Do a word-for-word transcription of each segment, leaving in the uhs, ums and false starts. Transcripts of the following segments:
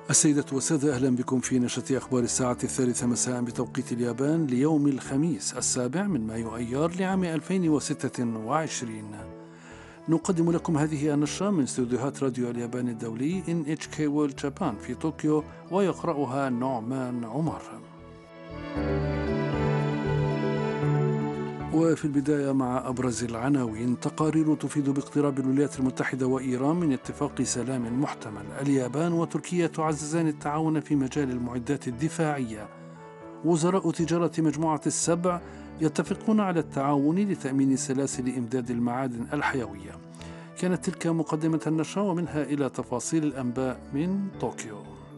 السيدة والسادة، أهلا بكم في نشرة أخبار الساعة الثالثة مساء بتوقيت اليابان ليوم الخميس السابع من مايو أيار لعام ألفين وستة وعشرين. نقدم لكم هذه النشرة من استوديوهات راديو اليابان الدولي إن إتش كي World Japan في طوكيو، ويقرأها نعمان عمر. وفي البداية مع أبرز العناوين. تقارير تفيد باقتراب الولايات المتحدة وإيران من اتفاق سلام محتمل. اليابان وتركيا تعززان التعاون في مجال المعدات الدفاعية. وزراء تجارة مجموعة السبع يتفقون على التعاون لتأمين سلاسل إمداد المعادن الحيوية. كانت تلك مقدمة النشرة، ومنها إلى تفاصيل الأنباء من طوكيو.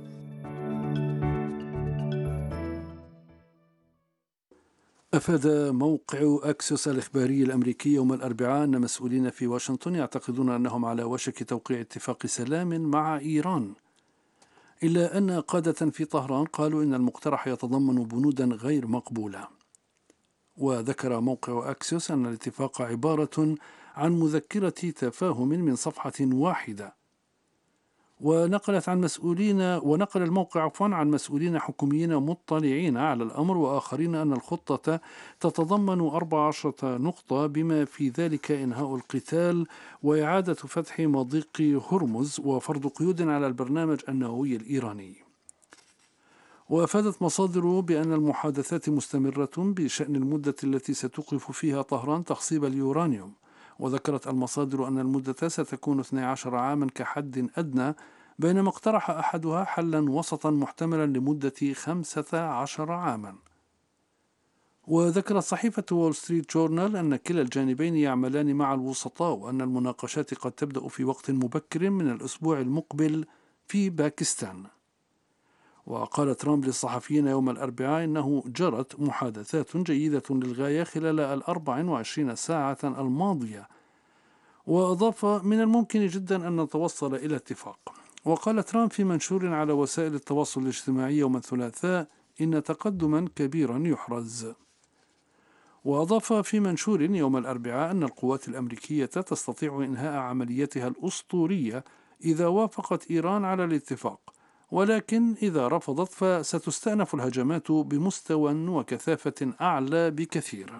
أفاد موقع أكسيوس الإخباري الأمريكي يوم الأربعاء أن مسؤولين في واشنطن يعتقدون أنهم على وشك توقيع اتفاق سلام مع إيران، إلا أن قادة في طهران قالوا إن المقترح يتضمن بنودا غير مقبولة. وذكر موقع أكسيوس أن الاتفاق عبارة عن مذكرة تفاهم من صفحة واحدة. ونقلت عن مسؤولين ونقل الموقع عفوا عن مسؤولين حكوميين مطلعين على الأمر وآخرين أن الخطة تتضمن أربع عشرة نقطة، بما في ذلك إنهاء القتال وإعادة فتح مضيق هرمز وفرض قيود على البرنامج النووي الإيراني. وأفادت مصادر بأن المحادثات مستمرة بشأن المدة التي ستوقف فيها طهران تخصيب اليورانيوم. وذكرت المصادر أن المدة ستكون اثني عشر عاما كحد أدنى، بينما اقترح أحدها حلا وسطا محتملا لمدة خمسة عشر عاما. وذكرت صحيفة وول ستريت جورنال أن كلا الجانبين يعملان مع الوسطاء، وأن المناقشات قد تبدأ في وقت مبكر من الأسبوع المقبل في باكستان. وقال ترامب للصحفيين يوم الأربعاء إنه جرت محادثات جيدة للغاية خلال الأربع وعشرين ساعة الماضية، وأضاف: من الممكن جدا أن نتوصل إلى اتفاق. وقال ترامب في منشور على وسائل التواصل الاجتماعي يوم الثلاثاء إن تقدما كبيرا يحرز. وأضاف في منشور يوم الأربعاء أن القوات الأمريكية تستطيع إنهاء عمليتها الأسطورية إذا وافقت إيران على الاتفاق، ولكن إذا رفضت فستستأنف الهجمات بمستوى وكثافة أعلى بكثير.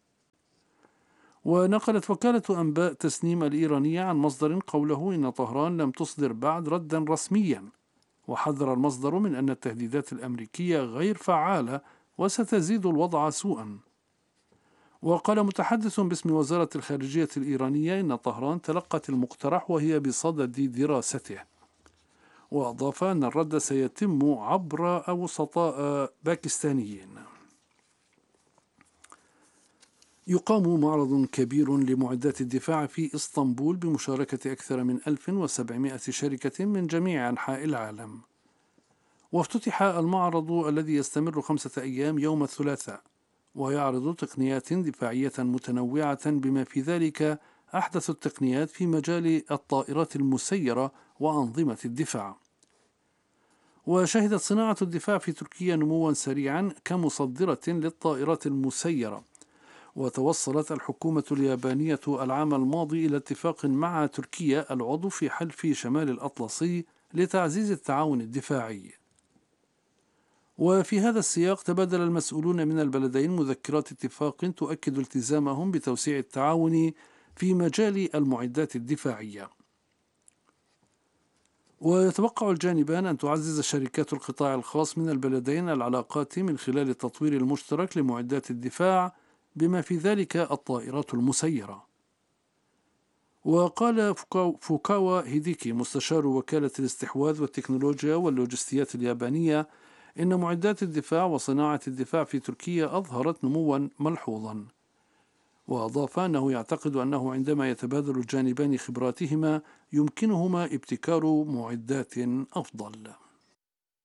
ونقلت وكالة أنباء تسنيم الإيرانية عن مصدر قوله إن طهران لم تصدر بعد ردا رسميا، وحذر المصدر من أن التهديدات الأمريكية غير فعالة وستزيد الوضع سوءا. وقال متحدث باسم وزارة الخارجية الإيرانية إن طهران تلقت المقترح وهي بصدد دراسته. وأضاف أن الرد سيتم عبر وسطاء باكستانيين. يقام معرض كبير لمعدات الدفاع في إسطنبول بمشاركة أكثر من ألف وسبعمائة شركة من جميع أنحاء العالم. وافتتح المعرض الذي يستمر خمسة أيام يوم الثلاثاء، ويعرض تقنيات دفاعية متنوعة بما في ذلك أحدث التقنيات في مجال الطائرات المسيرة وأنظمة الدفاع. وشهدت صناعة الدفاع في تركيا نموا سريعا كمصدرة للطائرات المسيرة. وتوصلت الحكومة اليابانية العام الماضي إلى اتفاق مع تركيا العضو في حلف شمال الأطلسي لتعزيز التعاون الدفاعي. وفي هذا السياق تبادل المسؤولون من البلدين مذكرات اتفاق تؤكد التزامهم بتوسيع التعاون في مجال المعدات الدفاعية. ويتوقع الجانبان أن تعزز شركات القطاع الخاص من البلدين العلاقات من خلال التطوير المشترك لمعدات الدفاع بما في ذلك الطائرات المسيرة. وقال فوكاوا هيديكي مستشار وكالة الاستحواذ والتكنولوجيا واللوجستيات اليابانية إن معدات الدفاع وصناعة الدفاع في تركيا أظهرت نموا ملحوظا. وأضاف أنه يعتقد أنه عندما يتبادل الجانبان خبراتهما يمكنهما ابتكار معدات أفضل.